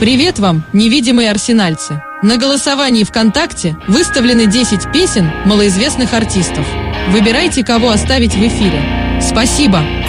Привет вам, невидимые арсенальцы! На голосовании ВКонтакте выставлены 10 песен малоизвестных артистов. Выбирайте, кого оставить в эфире. Спасибо!